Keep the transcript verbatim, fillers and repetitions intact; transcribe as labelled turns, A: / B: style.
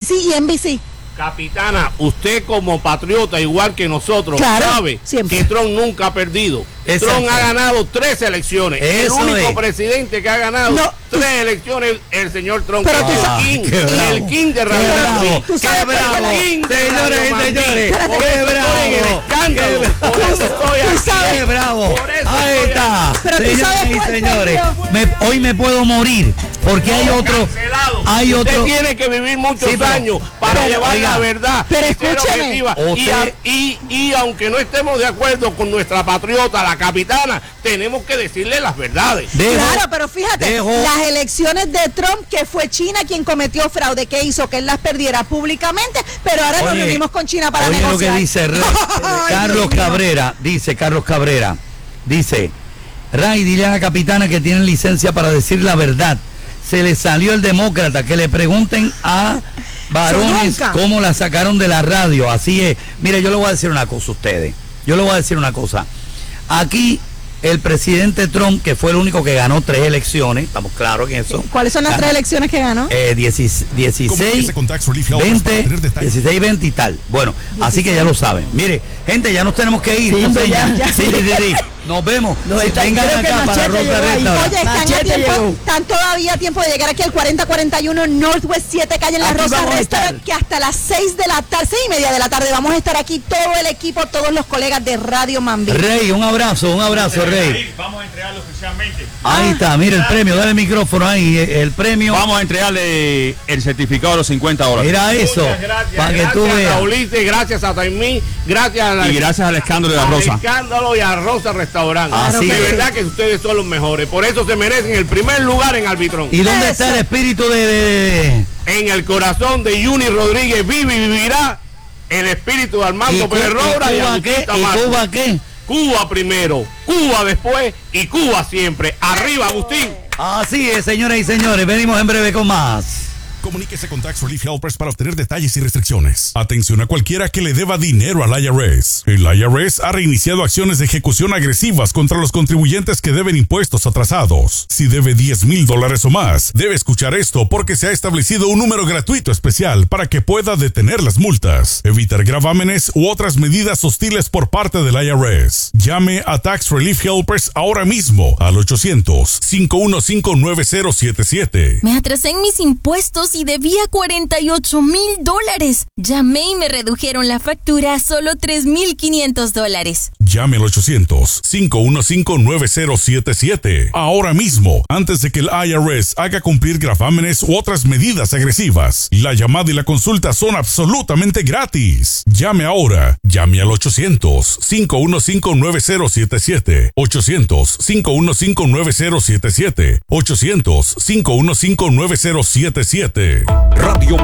A: C y N B C.
B: Capitana, usted como patriota, igual que nosotros,
A: claro,
B: sabe
A: siempre.
B: que Trump nunca ha perdido.
C: Exacto.
B: Trump ha ganado tres elecciones.
C: Eso
B: el único
C: es.
B: presidente que ha ganado
A: No,
B: tres elecciones, el señor Trump.
A: Pero tú
B: el,
A: sabes-
B: king,
C: qué bravo.
B: el king de
C: Qué
B: Radio
C: bravo,
B: Madrid.
A: Tú
C: qué
A: sabes por qué
C: bravo,
A: la-
B: King de
C: señores
B: Radio
C: y
B: Madrid.
C: señores,
B: Por
C: qué
B: eso
C: bravo,
B: estoy en el escándalo.
C: qué bravo.
B: Por eso estoy
A: Tú
B: aquí.
A: sabes-
C: ¡Qué bravo!
B: Por eso
C: Ahí
B: estoy
C: está.
A: Pero tú
C: Señoras
A: sabes
C: y
A: cuál
C: señores,
A: fue
C: me- hoy me puedo morir porque hay otro,
B: Cancelado.
C: hay
B: Usted
C: otro.
B: tiene que vivir muchos
C: Sí, pero-
B: años para
C: pero,
B: llevar
C: oiga,
B: la verdad.
A: pero
B: y ser
A: escúcheme.
B: objetiva. Y,
C: Usted-
B: a- y, y aunque no estemos de acuerdo con nuestra patriota, la capitana, tenemos que decirle las verdades.
C: Dejo-
A: Claro, pero fíjate,
C: dejo-
A: las elecciones de Trump, que fue China quien cometió fraude, que hizo que él las perdiera públicamente, pero ahora nos
C: Oye,
A: reunimos con China para
C: oye
A: negociar.
C: lo que dice Ray-
A: Ay,
C: Carlos
A: Dios mío.
C: Cabrera, dice Carlos Cabrera, dice, Ray, dile a la capitana que tienen licencia para decir la verdad. Se le salió el demócrata, que le pregunten a varones
A: Nunca.
C: cómo la sacaron de la radio. Así es. Mire, yo le voy a decir una cosa a ustedes. Yo le voy a decir una cosa. Aquí el presidente Trump, que fue el único que ganó tres elecciones, estamos claros en eso.
A: ¿Cuáles son las
C: Ganó,
A: tres elecciones que ganó?
C: Eh, dieciséis,
D: Comuníquese con Tax Relief Helpers para
C: veinte,
D: tener detalles.
C: dieciséis, veinte y tal. Bueno, así que ya lo saben. Mire, gente, ya nos tenemos que ir.
A: Sí,
C: Entonces,
A: ya,
C: ya,
A: ya.
C: sí, sí, sí, sí. Nos vemos.
E: No, está-
C: Vengan
E: creo que
C: acá para
E: Machete
C: Rosa
E: llegó ahí.
C: Restaurant.
A: Oye, están a
E: Machete
A: tiempo,
E: llegó.
A: están todavía a tiempo de llegar aquí al cuarenta cuarenta y uno Northwest siete calle en La
E: Aquí
A: Rosa
E: vamos a
A: Restaurant,
E: estar.
A: que hasta las seis de la tarde, seis y media de la tarde vamos a estar aquí todo el equipo, todos los colegas de Radio Mambí.
C: Rey, un abrazo, un abrazo, Rey.
F: Vamos a entregarlo oficialmente.
C: Ahí está, mire el premio, dale el micrófono ahí, el premio.
F: Vamos a entregarle el certificado de los cincuenta dólares.
C: Mira eso,
B: Muchas gracias.
C: para que
B: Gracias
C: tú
B: a
C: veas.
B: Raulite, gracias a Taimí, gracias a la,
F: Y gracias al escándalo de la
B: al
F: Rosa.
B: escándalo y a Rosa Restaurant.
C: Así
B: de
C: es.
B: verdad que ustedes son los mejores. Por eso se merecen el primer lugar en Arbitrón.
C: ¿Y dónde
A: Eso.
C: está el espíritu de, de- de-
B: En el corazón de Juni Rodríguez vive y vivirá el espíritu de
C: ¿Y,
B: Armando
C: Cu-
B: Pérez Roura
C: y
B: y,
C: Cuba qué?
B: Agustín
C: ¿Y
B: Tamarco.
C: Cuba qué?
B: Cuba primero, Cuba después y Cuba siempre. Arriba, Agustín.
C: Así es, señoras y señores, venimos en breve con más.
D: Comuníquese con Tax Relief Helpers para obtener detalles y restricciones. Atención a cualquiera que le deba dinero al I R S. El I R S ha reiniciado acciones de ejecución agresivas contra los contribuyentes que deben impuestos atrasados. Si debe diez mil dólares o más, debe escuchar esto porque se ha establecido un número gratuito especial para que pueda detener las multas, evitar gravámenes u otras medidas hostiles por parte del I R S. Llame a Tax Relief Helpers ahora mismo al ochocientos, cinco uno cinco, nueve cero siete siete.
G: Me atrasé en mis impuestos y debía cuarenta y ocho mil dólares. Llamé y me redujeron la factura a solo tres mil quinientos dólares.
D: Llame al ochocientos, cinco uno cinco, nueve cero siete siete. Ahora mismo, antes de que el I R S haga cumplir gravámenes u otras medidas agresivas. La llamada y la consulta son absolutamente gratis. Llame ahora. Llame al ochocientos, cinco uno cinco, nueve cero siete siete. ochocientos, cinco uno cinco, nueve cero siete siete. ochocientos, cinco uno cinco, nueve cero siete siete.
H: Radio